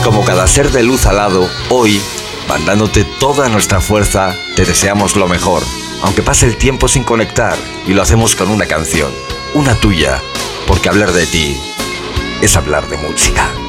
como cada ser de luz alado, hoy, mandándote toda nuestra fuerza, te deseamos lo mejor, aunque pase el tiempo sin conectar, y lo hacemos con una canción, una tuya, porque hablar de ti es hablar de música.